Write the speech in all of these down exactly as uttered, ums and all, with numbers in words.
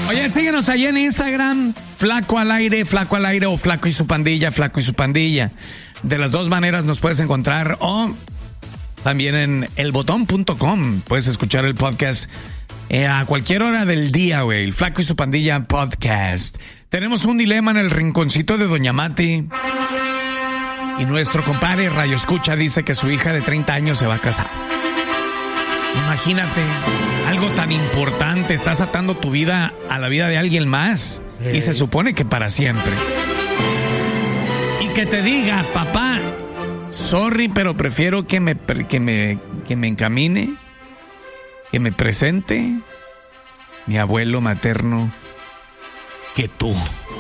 Oye, síguenos ahí en Instagram, Flaco al Aire, Flaco al Aire o Flaco y su pandilla, Flaco y su pandilla. De las dos maneras nos puedes encontrar o también en el botón punto com. Puedes escuchar el podcast eh, a cualquier hora del día, güey. El Flaco y su pandilla podcast. Tenemos un dilema en el rinconcito de Doña Mati. Y nuestro compadre Radio Escucha dice que su hija de treinta años se va a casar. Imagínate, algo tan importante, estás atando tu vida a la vida de alguien más. Y se supone que para siempre. Y que te diga, papá, sorry, pero prefiero que me, que me, que me encamine, que me presente mi abuelo materno que tú.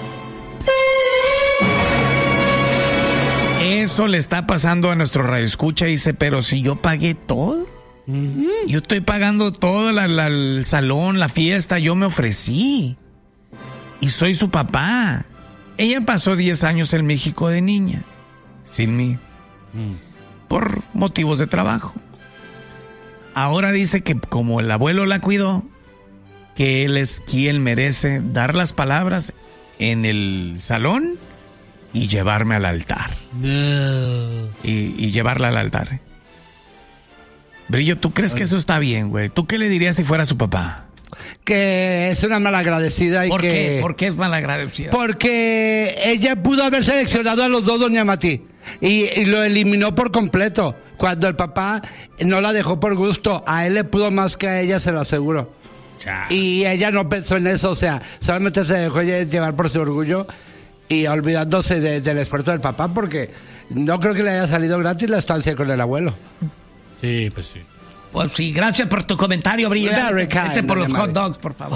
Eso le está pasando a nuestro Radio Escucha. Dice, pero si yo pagué todo. Uh-huh. Yo estoy pagando todo, la, la, el salón, la fiesta, yo me ofrecí. Y soy su papá. Ella pasó diez años en México de niña, sin mí, uh-huh. por motivos de trabajo. Ahora dice que como el abuelo la cuidó, que él es quien merece dar las palabras en el salón y llevarme al altar. No. Y, y llevarla al altar. Brillo, ¿tú crees que eso está bien, güey? ¿Tú qué le dirías si fuera su papá? Que es una malagradecida y ¿Por que... qué? ¿Por qué es malagradecida? Porque ella pudo haber seleccionado a los dos, Doña Mati, y, y lo eliminó por completo. Cuando el papá no la dejó por gusto, a él le pudo más que a ella, se lo aseguro. Ya. Y ella no pensó en eso, o sea, solamente se dejó llevar por su orgullo y olvidándose de, del esfuerzo del papá, porque no creo que le haya salido gratis la estancia con el abuelo. Sí, pues sí. Pues sí, gracias por tu comentario, Brillo. Vete por los hot dogs, por favor.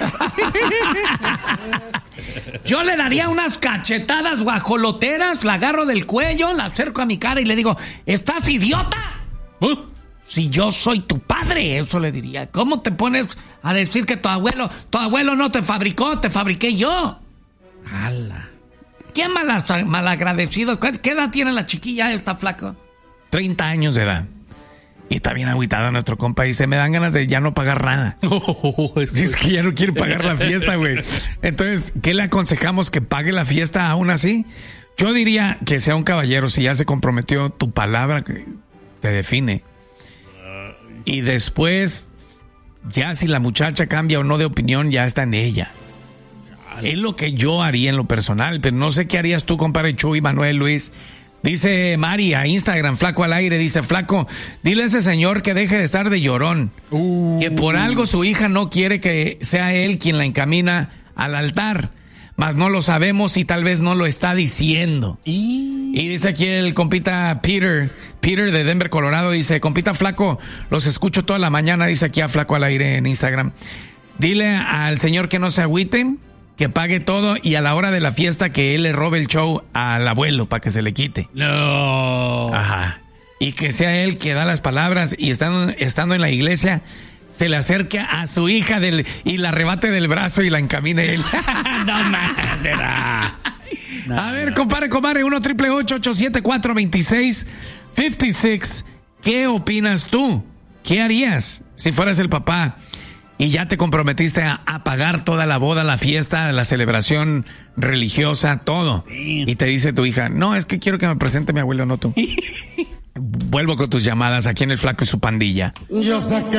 Yo le daría unas cachetadas guajoloteras, la agarro del cuello, la acerco a mi cara y le digo, ¿estás idiota? ¿Uh? Si yo soy tu padre, eso le diría. ¿Cómo te pones a decir que tu abuelo, tu abuelo no te fabricó, te fabriqué yo? ¡Hala! ¿Qué mal, malagradecido? ¿Qué edad tiene la chiquilla esta, flaco? treinta años de edad. Y está bien agüitado nuestro compa. Dice, me dan ganas de ya no pagar nada. Oh, es que ya no quiere pagar la fiesta, güey. Entonces, ¿qué le aconsejamos? ¿Que pague la fiesta aún así? Yo diría que sea un caballero. Si ya se comprometió, tu palabra te define. Y después, ya si la muchacha cambia o no de opinión, ya está en ella. Es lo que yo haría en lo personal. Pero no sé qué harías tú, compadre Chuy, Manuel, Luis. Dice Mari a Instagram, Flaco al Aire, dice, Flaco, dile a ese señor que deje de estar de llorón, uh, que por algo su hija no quiere que sea él quien la encamina al altar, mas no lo sabemos y tal vez no lo está diciendo. Y, y dice aquí el compita Peter, Peter de Denver, Colorado, dice, compita Flaco, los escucho toda la mañana, dice aquí a Flaco al Aire en Instagram. Dile al señor que no se agüite, que pague todo y a la hora de la fiesta que él le robe el show al abuelo para que se le quite. No. Ajá. Y que sea él que da las palabras y estando, estando en la iglesia se le acerque a su hija del, y la arrebate del brazo y la encamine él. No más, será. No, a ver, no. compadre, compadre, uno triple ocho ocho siete cuatro dos seis cinco seis. ¿Qué opinas tú? ¿Qué harías si fueras el papá? Y ya te comprometiste a, a pagar toda la boda, la fiesta, la celebración religiosa, todo. Y te dice tu hija, no, es que quiero que me presente mi abuelo, no tú. Vuelvo con tus llamadas aquí en el Flaco y su pandilla. Yo